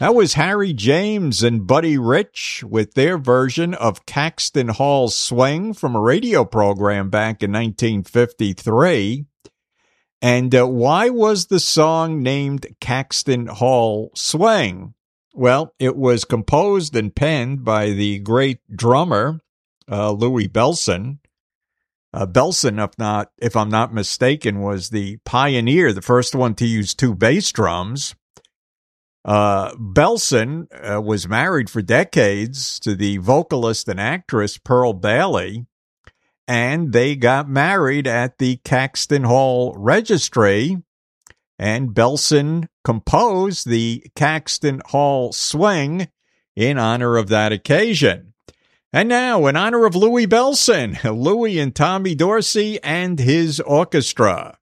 That was Harry James and Buddy Rich with their version of Caxton Hall Swing from a radio program back in 1953. And why was the song named Caxton Hall Swing? Well, it was composed and penned by the great drummer, Louis Bellson. Bellson, if I'm not mistaken, was the pioneer, the first one to use two bass drums. Bellson was married for decades to the vocalist and actress Pearl Bailey, and they got married at the Caxton Hall Registry, and Bellson composed the Caxton Hall Swing in honor of that occasion. And now, in honor of Louis Bellson, Louis and Tommy Dorsey and his orchestra.